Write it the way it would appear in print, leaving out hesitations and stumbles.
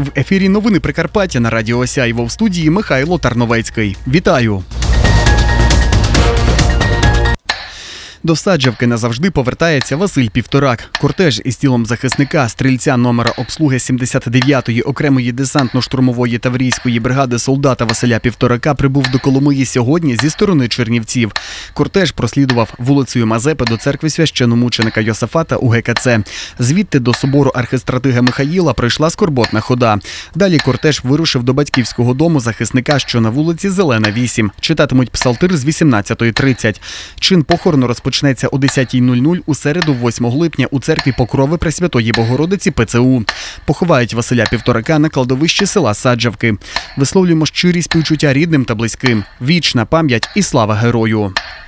В ефірі новини Прикарпаття на радіо Сяйво, в студії Михайло Тарновецький. Вітаю! До Саджавки назавжди повертається Василь Півторак. Кортеж із тілом захисника, стрільця номера обслуги 79-ї окремої десантно-штурмової таврійської бригади солдата Василя Півторака прибув до Коломиї сьогодні зі сторони Чернівців. Кортеж прослідував вулицею Мазепи до церкви священомученика Йосафата у ГКЦ. Звідти до собору архистратига Михаїла пройшла скорботна хода. Далі кортеж вирушив до батьківського дому захисника, що на вулиці Зелена, 8. Читатимуть псалтир з 18:30. Чин похорону розпочнеться о 10:00 у середу, 8 липня, у церкві Покрови Пресвятої Богородиці ПЦУ. Поховають Василя Півторака на кладовищі села Саджавки. Висловлюємо щирі співчуття рідним та близьким. Вічна пам'ять і слава герою!